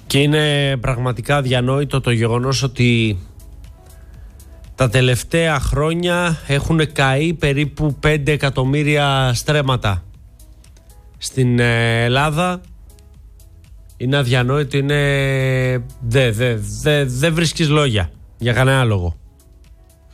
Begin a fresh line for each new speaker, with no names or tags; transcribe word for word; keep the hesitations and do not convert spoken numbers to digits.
Και είναι πραγματικά αδιανόητο το γεγονός ότι τα τελευταία χρόνια έχουν καεί περίπου πέντε εκατομμύρια στρέμματα στην Ελλάδα. Είναι αδιανόητο, είναι... δεν δε, δε, δε βρίσκεις λόγια για κανένα λόγο.